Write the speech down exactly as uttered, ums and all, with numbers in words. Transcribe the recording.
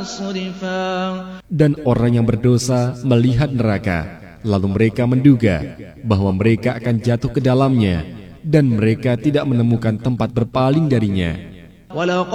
صرفا. Dan orang yang berdosa melihat neraka, lalu mereka menduga bahwa mereka akan jatuh ke dalamnya, dan mereka tidak menemukan tempat berpaling darinya.